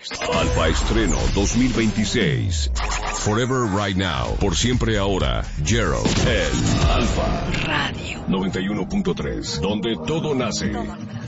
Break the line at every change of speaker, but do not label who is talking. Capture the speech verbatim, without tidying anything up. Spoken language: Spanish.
Alfa Estreno dos mil veintiséis. Forever Right Now. Por siempre ahora. Gerald. El Alfa. Radio. noventa y uno punto tres. Donde todo nace.